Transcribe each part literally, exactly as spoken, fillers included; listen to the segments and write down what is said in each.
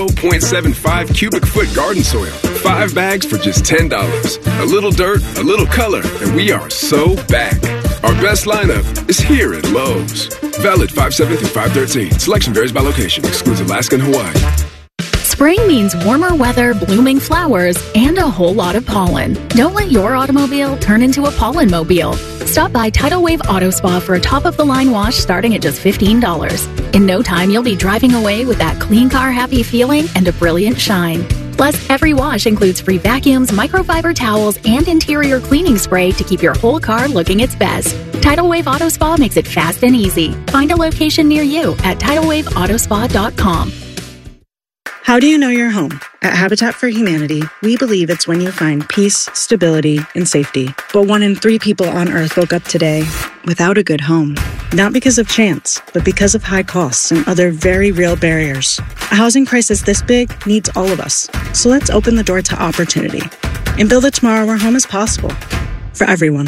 zero point seven five cubic foot garden soil. Five bags for just ten dollars. A little dirt, a little color, and we are so back. Our best lineup is here at Lowe's. Valid five seven through five thirteen. Selection varies by location. Excludes Alaska and Hawaii. Spring means warmer weather, blooming flowers, and a whole lot of pollen. Don't let your automobile turn into a pollen mobile. Stop by Tidal Wave Auto Spa for a top-of-the-line wash starting at just fifteen dollars. In no time, you'll be driving away with that clean car happy feeling and a brilliant shine. Plus, every wash includes free vacuums, microfiber towels, and interior cleaning spray to keep your whole car looking its best. Tidal Wave Auto Spa makes it fast and easy. Find a location near you at tidal wave auto spa dot com. How do you know you're home? At Habitat for Humanity, we believe it's when you find peace, stability, and safety. But one in three people on Earth woke up today without a good home. Not because of chance, but because of high costs and other very real barriers. A housing crisis this big needs all of us. So let's open the door to opportunity and build a tomorrow where home is possible for everyone.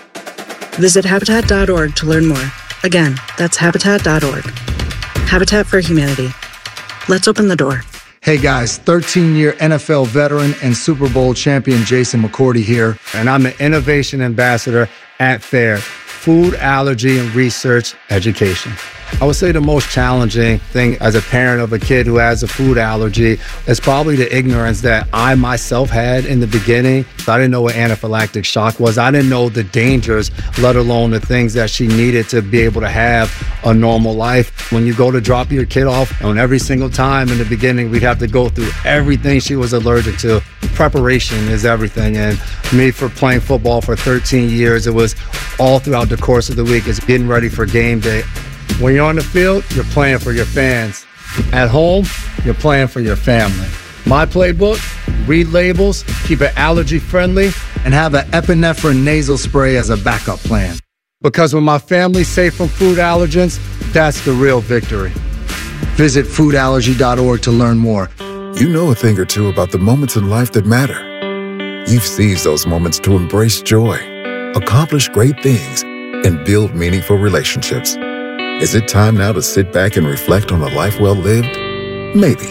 Visit habitat dot org to learn more. Again, that's habitat dot org. Habitat for Humanity. Let's open the door. Hey guys, thirteen-year N F L veteran and Super Bowl champion Jason McCourty here, and I'm the Innovation Ambassador at FAIR, Food Allergy and Research Education. I would say the most challenging thing as a parent of a kid who has a food allergy is probably the ignorance that I myself had in the beginning. I didn't know what anaphylactic shock was. I didn't know the dangers, let alone the things that she needed to be able to have a normal life. When you go to drop your kid off, and every single time in the beginning, we'd have to go through everything she was allergic to. Preparation is everything. And me, for playing football for thirteen years, it was all throughout the course of the week. It's getting ready for game day. When you're on the field, you're playing for your fans. At home, you're playing for your family. My playbook, read labels, keep it allergy friendly, and have an epinephrine nasal spray as a backup plan. Because when my family's safe from food allergens, that's the real victory. Visit food allergy dot org to learn more. You know a thing or two about the moments in life that matter. You've seized those moments to embrace joy, accomplish great things, and build meaningful relationships. Is it time now to sit back and reflect on a life well lived? Maybe.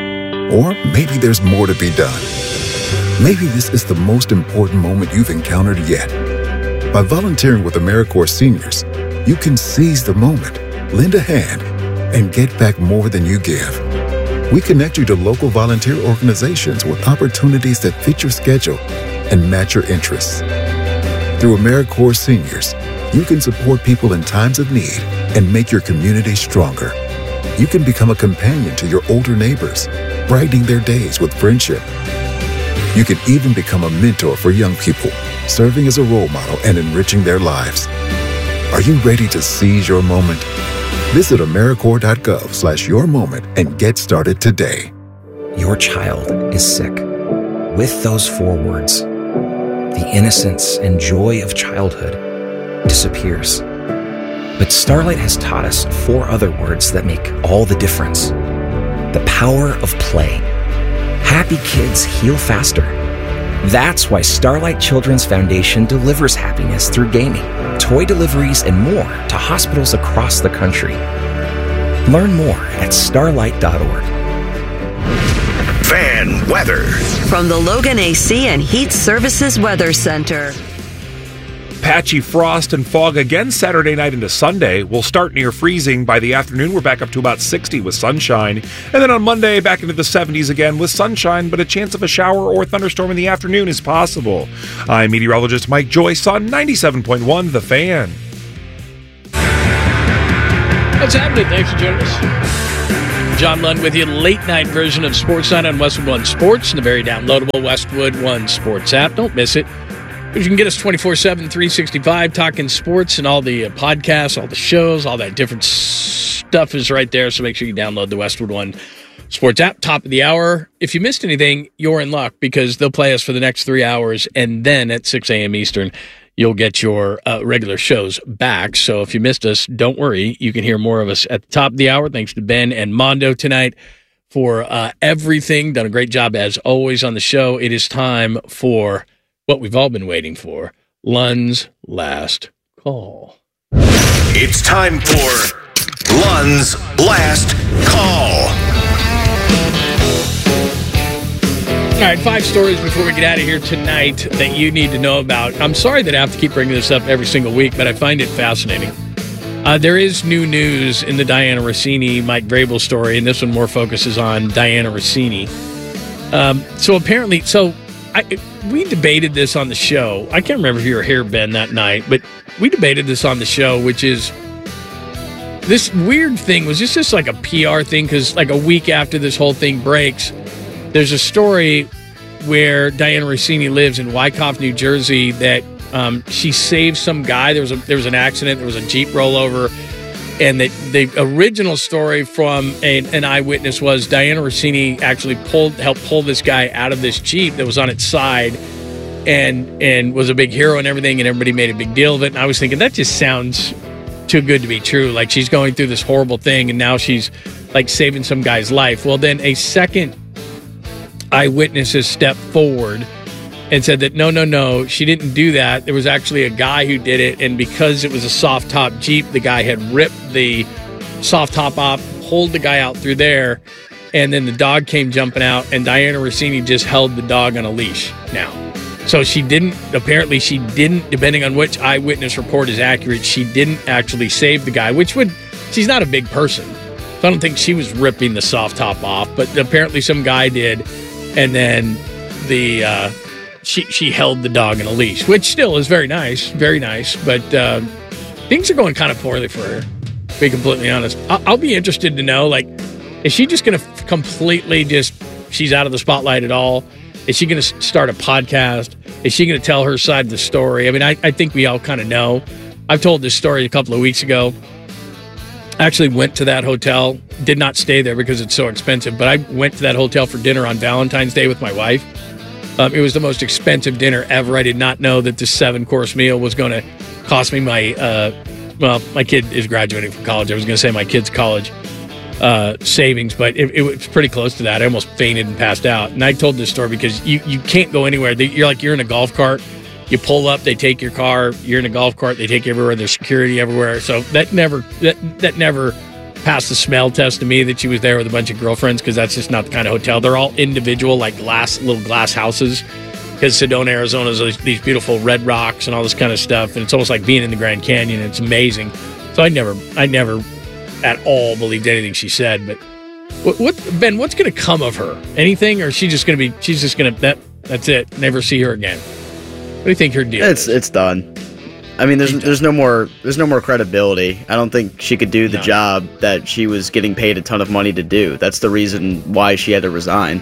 Or maybe there's more to be done. Maybe this is the most important moment you've encountered yet. By volunteering with AmeriCorps Seniors, you can seize the moment, lend a hand, and get back more than you give. We connect you to local volunteer organizations with opportunities that fit your schedule and match your interests. Through AmeriCorps Seniors, you can support people in times of need and make your community stronger. You can become a companion to your older neighbors, brightening their days with friendship. You can even become a mentor for young people, serving as a role model and enriching their lives. Are you ready to seize your moment? Visit AmeriCorps dot gov slash your moment and get started today. Your child is sick. With those four words, the innocence and joy of childhood disappears. But Starlight has taught us four other words that make all the difference. The power of play. Happy kids heal faster. That's why Starlight Children's Foundation delivers happiness through gaming, toy deliveries, and more to hospitals across the country. Learn more at starlight dot org. Fan weather. From the Logan A C and Heat Services Weather Center. Patchy frost and fog again Saturday night into Sunday. We'll start near freezing. By the afternoon, we're back up to about sixty with sunshine. And then on Monday, back into the seventies again with sunshine, but a chance of a shower or thunderstorm in the afternoon is possible. I'm meteorologist Mike Joyce on ninety-seven point one The Fan. What's happening? Thanks for joining us. John Lund with you. Late night version of Sports Night on Westwood One Sports and the very downloadable Westwood One Sports app. Don't miss it. You can get us twenty-four seven, three sixty-five, talking sports, and all the uh, podcasts, all the shows, all that different stuff is right there. So make sure you download the Westwood One Sports app. Top of the hour. If you missed anything, you're in luck because they'll play us for the next three hours. And then at six a.m. Eastern, you'll get your uh, regular shows back. So if you missed us, don't worry. You can hear more of us at the top of the hour. Thanks to Ben and Mondo tonight for uh, everything. Done a great job as always on the show. It is time for what we've all been waiting for, Lund's Last Call. It's time for Lund's Last Call. All right, five stories before we get out of here tonight that you need to know about. I'm sorry that I have to keep bringing this up every single week, but I find it fascinating. Uh, there is new news in the Diana Rossini, Mike Vrabel story, and this one more focuses on Diana Rossini. Um, so apparently, so I, we debated this on the show. I can't remember if you were here, Ben, that night, but we debated this on the show, which is this weird thing. Was this just like a P R thing? Because like a week after this whole thing breaks, there's a story where Diana Rossini lives in Wyckoff, New Jersey, that um, she saved some guy. There was a, there was an accident. There was a Jeep rollover. And the, the original story from a, an eyewitness was Diana Rossini actually pulled helped pull this guy out of this Jeep that was on its side and and was a big hero and everything, and everybody made a big deal of it. And I was thinking, that just sounds too good to be true. Like, she's going through this horrible thing, and now she's, like, saving some guy's life. Well, then a second eyewitnesses stepped forward and said that no, no, no, she didn't do that. There was actually a guy who did it, and because it was a soft top Jeep, the guy had ripped the soft top off, pulled the guy out through there, and then the dog came jumping out, and Diana Rossini just held the dog on a leash now. So she didn't, apparently she didn't, depending on which eyewitness report is accurate, she didn't actually save the guy, which would, she's not a big person. So I don't think she was ripping the soft top off, but apparently some guy did. And then the uh, she she held the dog in a leash, which still is very nice, very nice. But uh, things are going kind of poorly for her, to be completely honest. I'll, I'll be interested to know, like, is she just going to f- completely just, she's out of the spotlight at all? Is she going to start a podcast? Is she going to tell her side of the story? I mean, I, I think we all kind of know. I've told this story a couple of weeks ago. I actually went to that hotel, did not stay there because it's so expensive, but I went to that hotel for dinner on Valentine's Day with my wife. Um, it was the most expensive dinner ever. I did not know that this seven-course meal was going to cost me my, uh, well, my kid is graduating from college. I was going to say my kid's college uh, savings, but it, it was pretty close to that. I almost fainted and passed out. And I told this story because you, you can't go anywhere. You're like, you're in a golf cart. You pull up, they take your car. You're in a golf cart, they take you everywhere. There's security everywhere. So that never that that never passed the smell test to me that she was there with a bunch of girlfriends, because that's just not the kind of hotel. They're all individual, like glass, little glass houses. Because Sedona, Arizona is these beautiful red rocks and all this kind of stuff, and it's almost like being in the Grand Canyon. It's amazing. So I never, I never, at all believed anything she said. But what, what Ben? What's going to come of her? Anything, or is she just going to be? She's just going to that. That's it. Never see her again. What do you think her deal it's, is? It's done. I mean, there's there's no more there's no more credibility. I don't think she could do the no. job that she was getting paid a ton of money to do. That's the reason why she had to resign.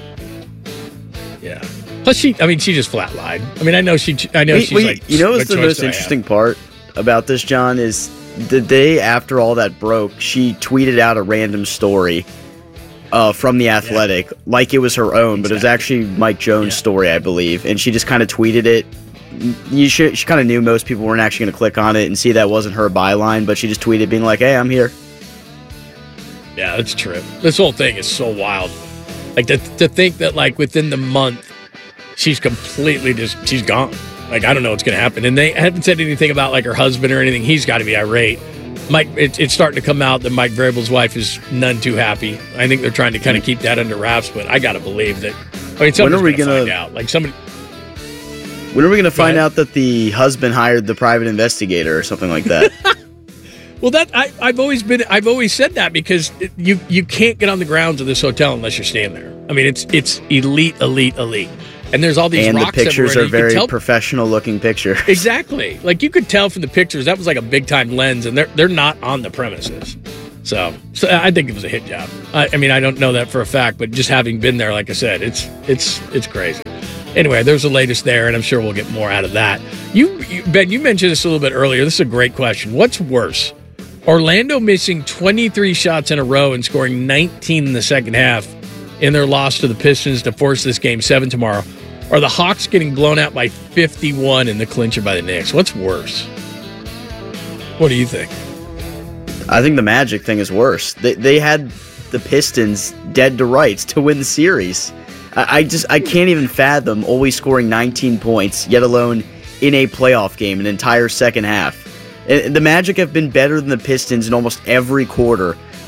Yeah. Plus, she I mean, she just flat lied. I mean, I know she. I know Wait, she's wait, like. You know what's the most interesting part about this, John, is the day after all that broke, she tweeted out a random story Uh, from The Athletic, yeah. like it was her own, but exactly. It was actually Mike Jones' yeah. story, I believe, and she just kind of tweeted it. You should, she kind of knew most people weren't actually going to click on it and see that wasn't her byline, but she just tweeted being like, hey, I'm here. Yeah, that's true. This whole thing is so wild. Like, to, to think that, like, within the month, she's completely just, she's gone. Like, I don't know what's going to happen. And they haven't said anything about, like, her husband or anything. He's got to be irate. Mike, it, it's starting to come out that Mike Vrabel's wife is none too happy. I think they're trying to kind of keep that under wraps, but I got to believe that. I mean, when are we going to find out? Like somebody. When are we going to find out that the husband hired the private investigator or something like that? Well, that I, I've always been. I've always said that because it, you you can't get on the grounds of this hotel unless you're staying there. I mean, it's it's elite, elite, elite. And there's all these and rocks the pictures are very tell, professional-looking pictures. Exactly. Like, you could tell from the pictures that was like a big-time lens, and they're they're not on the premises. So, so I think it was a hit job. I, I mean, I don't know that for a fact, but just having been there, like I said, it's it's it's crazy. Anyway, there's the latest there, and I'm sure we'll get more out of that. You, you Ben, you mentioned this a little bit earlier. This is a great question. What's worse, Orlando missing twenty-three shots in a row and scoring nineteen in the second half in their loss to the Pistons to force this game seven tomorrow, or the Hawks getting blown out by fifty-one in the clincher by the Knicks? What's worse? What do you think? I think the Magic thing is worse. They they had the Pistons dead to rights to win the series. I, I just I can't even fathom always scoring nineteen points, yet alone in a playoff game, an entire second half. And the Magic have been better than the Pistons in almost every quarter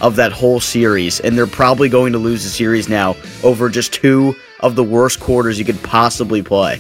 of that whole series, and they're probably going to lose the series now over just two of the worst quarters you could possibly play.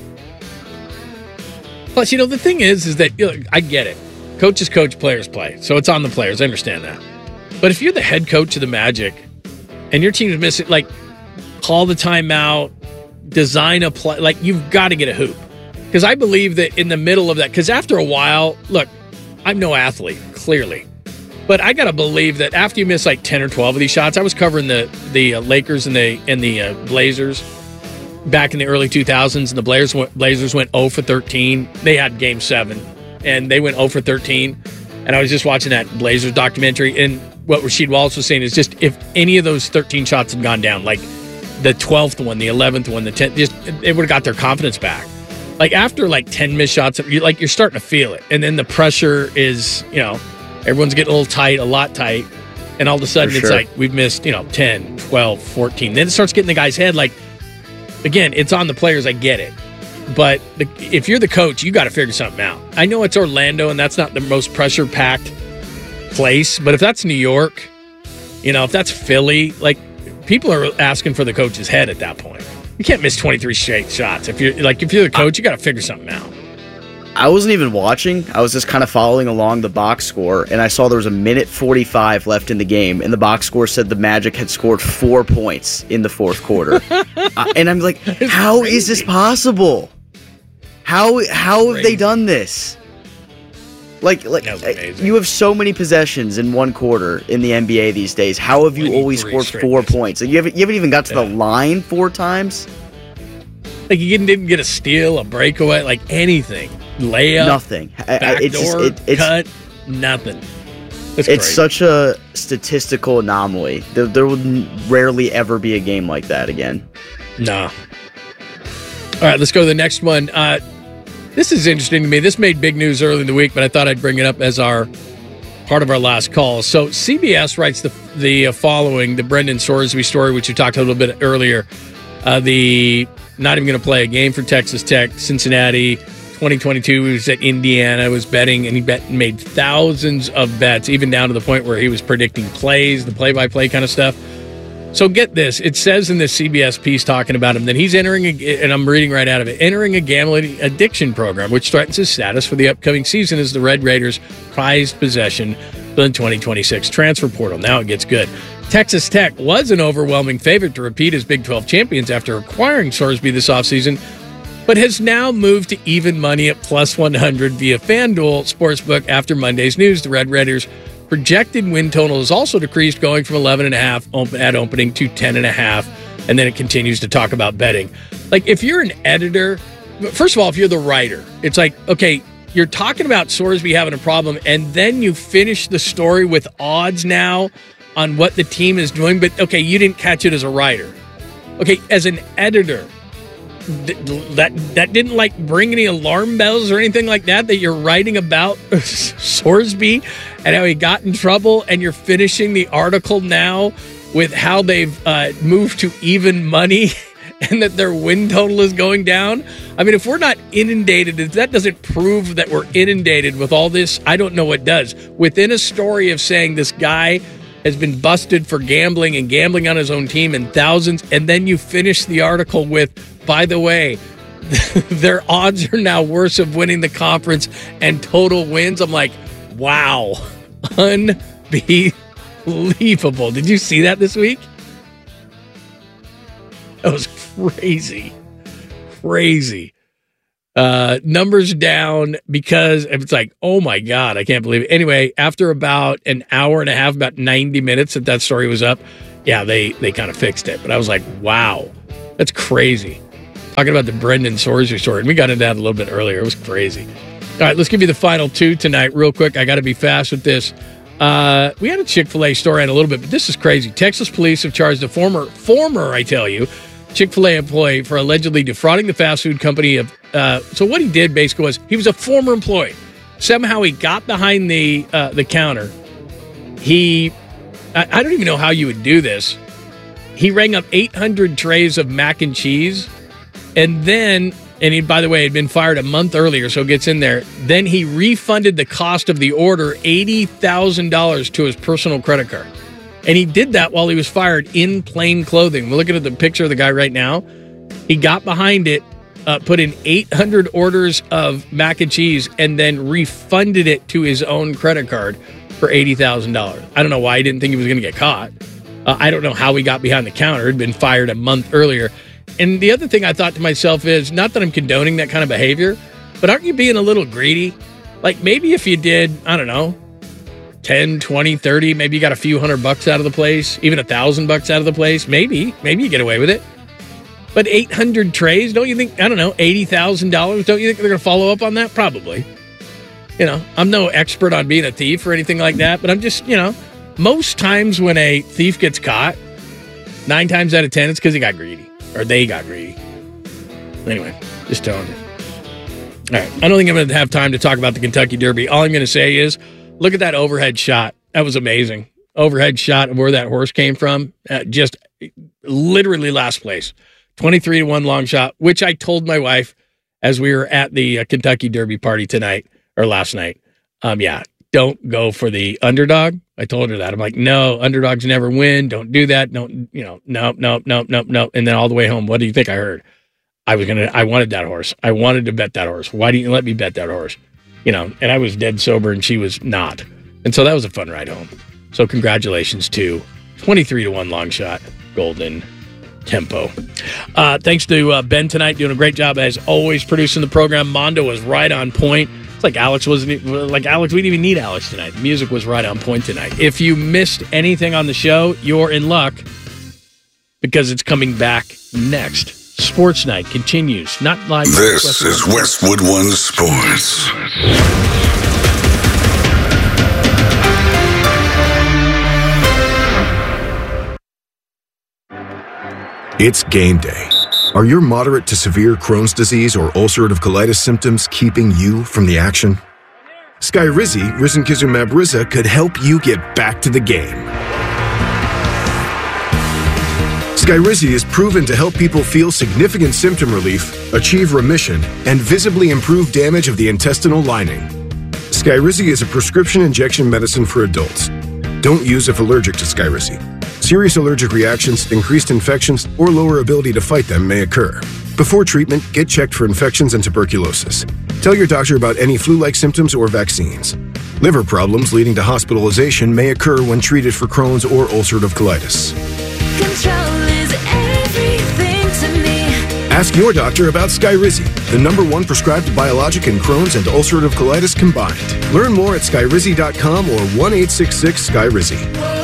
Plus, you know, the thing is, is that, you know, I get it. Coaches coach, players play. So it's on the players. I understand that. But if you're the head coach of the Magic and your team's missing, like, call the timeout, design a play, like, you've got to get a hoop. Because I believe that in the middle of that, because after a while, look, I'm no athlete, clearly. But I got to believe that after you miss like ten or twelve of these shots, I was covering the, the uh, Lakers and the, and the uh, Blazers back in the early two thousands, and the Blazers went, Blazers went zero for thirteen. They had game seven, and they went zero for thirteen. And I was just watching that Blazers documentary, and what Rasheed Wallace was saying is just if any of those thirteen shots had gone down, like the twelfth one, the eleventh one, the tenth, just it would have got their confidence back. Like after like ten missed shots, you're, like you're starting to feel it. And then the pressure is, you know, everyone's getting a little tight, a lot tight. And all of a sudden For it's sure. like we've missed, you know, ten, twelve, fourteen. Then it starts getting the guy's head. Like, again, it's on the players. I get it. But the, if you're the coach, you got to figure something out. I know it's Orlando, and that's not the most pressure-packed place. But if that's New York, you know, if that's Philly, like, people are asking for the coach's head at that point. You can't miss twenty-three straight shots. If you're like, if you're the coach, you got to figure something out. I wasn't even watching. I was just kind of following along the box score, and I saw there was a minute forty-five left in the game, and the box score said the Magic had scored four points in the fourth quarter. uh, and I'm like, how crazy. is this possible? How how have Crazy. they done this? Like, like That was amazing. you have so many possessions in one quarter in the N B A these days. How have you always twenty-three scored straight four misses. points? And you haven't you haven't even got to the line four times. Like, you didn't get a steal, a breakaway, like anything. Layup, Nothing. I- I- backdoor, it's just it, it's cut, nothing. It's, it's crazy. such a statistical anomaly. There, there will n- rarely ever be a game like that again. No. All right, let's go to the next one. Uh, this is interesting to me. This made big news early in the week, but I thought I'd bring it up as our part of our last call. So C B S writes the the uh, following, the Brendan Sorsby story, which we talked a little bit earlier. Uh, the not even going to play a game for Texas Tech, Cincinnati, twenty twenty-two. He was at Indiana, was betting, and he bet made thousands of bets, even down to the point where he was predicting plays, the play-by-play kind of stuff. So get this. It says in this C B S piece talking about him that he's entering, a, and I'm reading right out of it, entering a gambling addiction program, which threatens his status for the upcoming season as the Red Raiders' prized possession for the twenty twenty-six transfer portal. Now it gets good. Texas Tech was an overwhelming favorite to repeat as Big twelve champions after acquiring Sorsby this offseason, but has now moved to even money at plus one hundred via FanDuel Sportsbook after Monday's news. The Red Raiders' projected win total has also decreased, going from eleven and a half at opening to ten and a half, and then it continues to talk about betting. Like, if you're an editor, first of all, if you're the writer, it's like, okay, you're talking about Sorsby having a problem, and then you finish the story with odds now on what the team is doing, but okay, you didn't catch it as a writer. Okay, as an editor, th- that that didn't like bring any alarm bells or anything like that, that you're writing about Sorsby and how he got in trouble, and you're finishing the article now with how they've uh, moved to even money and that their win total is going down. I mean, if we're not inundated, if that doesn't prove that we're inundated with all this, I don't know what does. Within a story of saying this guy has been busted for gambling and gambling on his own team and thousands, and then you finish the article with, by the way, their odds are now worse of winning the conference and total wins. I'm like, wow, unbelievable. Did you see that this week? That was crazy. Crazy. Uh, numbers down because it's like, oh my God, I can't believe it. Anyway, after about an hour and a half, about ninety minutes that that story was up, yeah, they, they kind of fixed it. But I was like, wow, that's crazy. Talking about the Brendan Sorsby story, and we got into that a little bit earlier. It was crazy. All right, let's give you the final two tonight real quick. I got to be fast with this. Uh, we had a Chick-fil-A story in a little bit, but this is crazy. Texas police have charged a former, former, I tell you, Chick-fil-A employee for allegedly defrauding the fast food company of, uh, so what he did basically was, he was a former employee. Somehow he got behind the uh, the counter. He, I, I don't even know how you would do this. He rang up eight hundred trays of mac and cheese, and then, and he, by the way, had been fired a month earlier, so it gets in there. Then he refunded the cost of the order, eighty thousand dollars, to his personal credit card. And he did that while he was fired in plain clothing. We're looking at the picture of the guy right now. He got behind it, uh, put in eight hundred orders of mac and cheese, and then refunded it to his own credit card for eighty thousand dollars. I don't know why he didn't think he was going to get caught. Uh, I don't know how he got behind the counter. He'd been fired a month earlier. And the other thing I thought to myself is, not that I'm condoning that kind of behavior, but aren't you being a little greedy? Like, maybe if you did, I don't know, ten, twenty, thirty, maybe you got a few hundred bucks out of the place, even a thousand bucks out of the place. Maybe, maybe you get away with it. But eight hundred trays, don't you think, I don't know, eighty thousand dollars, don't you think they're going to follow up on that? Probably. You know, I'm no expert on being a thief or anything like that, but I'm just, you know, most times when a thief gets caught, nine times out of ten, it's because he got greedy, or they got greedy. Anyway, just telling you. All right, I don't think I'm going to have time to talk about the Kentucky Derby. All I'm going to say is, look at that overhead shot. That was amazing. Overhead shot of where that horse came from. Uh, just literally last place. twenty-three to one long shot, which I told my wife as we were at the uh, Kentucky Derby party tonight, or last night. Um, yeah, don't go for the underdog. I told her that. I'm like, no, underdogs never win. Don't do that. Don't, you know, nope, nope, nope, nope, nope. And then all the way home, what do you think I heard? I was going to, I wanted that horse. I wanted to bet that horse. Why didn't you let me bet that horse? You know, and I was dead sober and she was not. And so that was a fun ride home. So congratulations to twenty-three to one long shot, Golden Tempo. Uh, thanks to uh, Ben tonight, doing a great job as always producing the program. Mondo was right on point. It's like Alex wasn't, like Alex, we didn't even need Alex tonight. The music was right on point tonight. If you missed anything on the show, you're in luck because it's coming back next. Sports Night continues. Not live. This is Westwood One Sports. It's game day. Are your moderate to severe Crohn's disease or ulcerative colitis symptoms keeping you from the action? Skyrizi, risankizumab Riza, could help you get back to the game. Skyrizi is proven to help people feel significant symptom relief, achieve remission, and visibly improve damage of the intestinal lining. Skyrizi is a prescription injection medicine for adults. Don't use if allergic to Skyrizi. Serious allergic reactions, increased infections, or lower ability to fight them may occur. Before treatment, get checked for infections and tuberculosis. Tell your doctor about any flu-like symptoms or vaccines. Liver problems leading to hospitalization may occur when treated for Crohn's or ulcerative colitis. Control is everything to me. Ask your doctor about Skyrizi, the number one prescribed biologic in Crohn's and ulcerative colitis combined. Learn more at skyrizi dot com or one eight six six Skyrizi.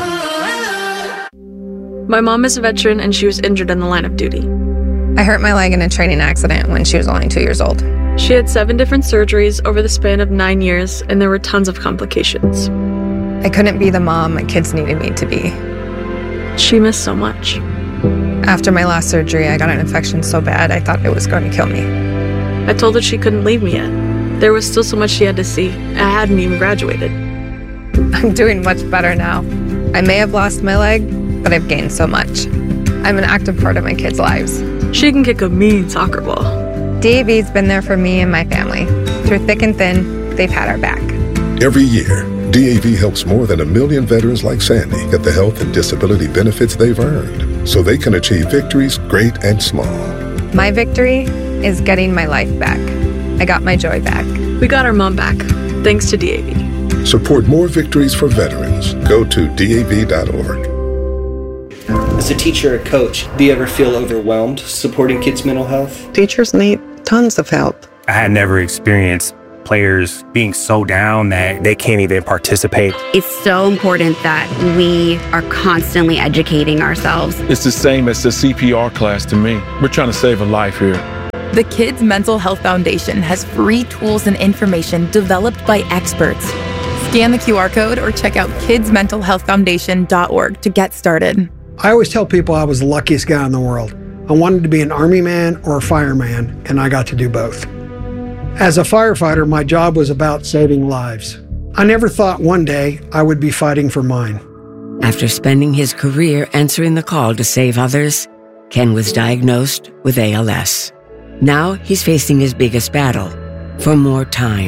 My mom is a veteran and she was injured in the line of duty. I hurt my leg in a training accident when she was only two years old. She had seven different surgeries over the span of nine years, and there were tons of complications. I couldn't be the mom my kids needed me to be. She missed so much. After my last surgery, I got an infection so bad I thought it was going to kill me. I told her she couldn't leave me yet. There was still so much she had to see. I hadn't even graduated. I'm doing much better now. I may have lost my leg, but I've gained so much. I'm an active part of my kids' lives. She can kick a mean soccer ball. D A V's been there for me and my family. Through thick and thin, they've had our back. Every year, D A V helps more than a million veterans like Sandy get the health and disability benefits they've earned, so they can achieve victories great and small. My victory is getting my life back. I got my joy back. We got our mom back, thanks to D A V. Support more victories for veterans. Go to D A V dot org. As a teacher or coach, do you ever feel overwhelmed supporting kids' mental health? Teachers need tons of help. I had never experienced players being so down that they can't even participate. It's so important that we are constantly educating ourselves. It's the same as the C P R class to me. We're trying to save a life here. The Kids Mental Health Foundation has free tools and information developed by experts. Scan the Q R code or check out kids mental health foundation dot org to get started. I always tell people I was the luckiest guy in the world. I wanted to be an army man or a fireman, and I got to do both. As a firefighter, my job was about saving lives. I never thought one day I would be fighting for mine. After spending his career answering the call to save others, Ken was diagnosed with A L S. Now he's facing his biggest battle, for more time.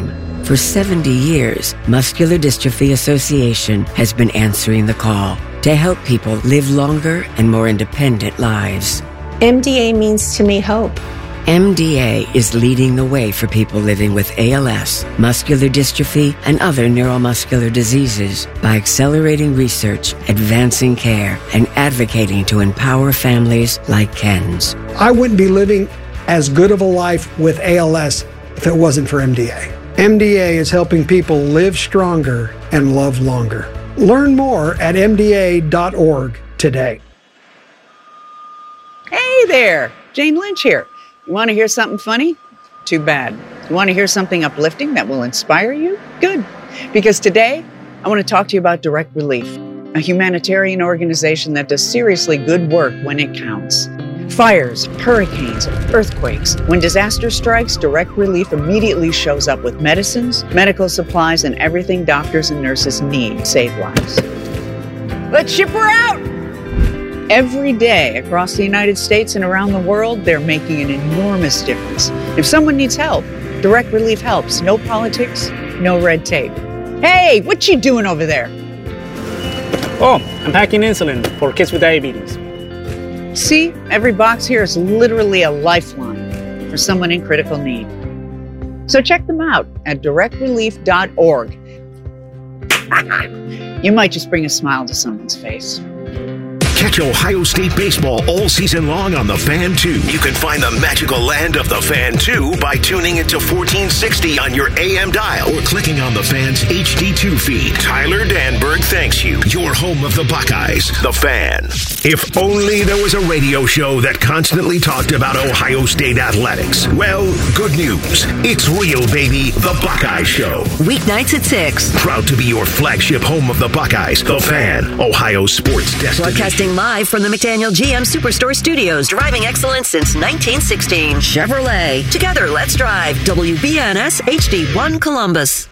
For seventy years, Muscular Dystrophy Association has been answering the call to help people live longer and more independent lives. M D A means to me hope. M D A is leading the way for people living with A L S, muscular dystrophy, and other neuromuscular diseases by accelerating research, advancing care, and advocating to empower families like Ken's. I wouldn't be living as good of a life with A L S if it wasn't for M D A. M D A is helping people live stronger and love longer. Learn more at M D A dot org today. Hey there, Jane Lynch here. You want to hear something funny? Too bad. You want to hear something uplifting that will inspire you? Good. Because today, I want to talk to you about Direct Relief, a humanitarian organization that does seriously good work when it counts. Fires, hurricanes, earthquakes. When disaster strikes, Direct Relief immediately shows up with medicines, medical supplies, and everything doctors and nurses need to save lives. Let's ship her out! Every day across the United States and around the world, they're making an enormous difference. If someone needs help, Direct Relief helps. No politics, no red tape. Hey, what you doing over there? Oh, I'm packing insulin for kids with diabetes. See, every box here is literally a lifeline for someone in critical need. So check them out at direct relief dot org. You might just bring a smile to someone's face. Catch Ohio State baseball all season long on The Fan two. You can find the magical land of The Fan two by tuning into fourteen sixty on your A M dial or clicking on The Fan's H D two feed. Tyler Danberg thanks you. Your home of the Buckeyes, The Fan. If only there was a radio show that constantly talked about Ohio State athletics. Well, good news. It's real, baby. The Buckeye Show. Weeknights at six. Proud to be your flagship home of the Buckeyes, The Fan, Ohio sports destiny. Broadcasting live from the McDaniel G M Superstore Studios, driving excellence since nineteen sixteen. Chevrolet. Together, let's drive. W B N S H D one Columbus.